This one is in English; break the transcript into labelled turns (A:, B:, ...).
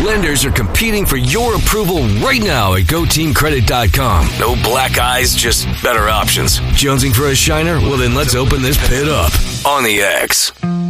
A: Lenders are competing for your approval right now at GoTeamCredit.com. No black eyes, just better options. Jonesing for a shiner? Well, then let's open this pit up on the X.